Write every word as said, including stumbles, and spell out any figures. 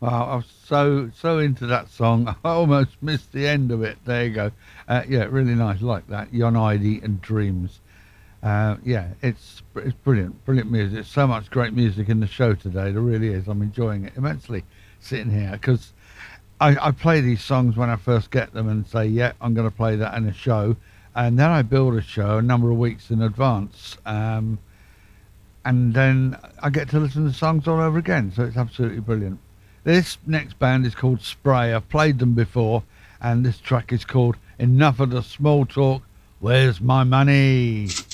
Wow, I was so so into that song. I almost missed the end of it. There you go. Uh, yeah, really nice, like that. Yon Idy and Dreams. Uh, yeah, it's it's brilliant, brilliant music. There's so much great music in the show today. There really is. I'm enjoying it immensely, sitting here because I, I play these songs when I first get them and say, yeah, I'm going to play that in a show, and then I build a show a number of weeks in advance. Um, and then I get to listen to the songs all over again. So it's absolutely brilliant. This next band is called Spray. I've played them before, and this track is called Enough of the Small Talk. Where's My Money?